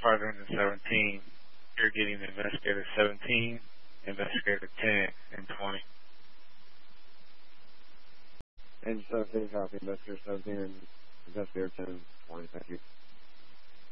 517. You're getting Investigator 17, Investigator 10, and 20. And 17 copy, Investigator 17 and Investigator 10 and 20. Thank you.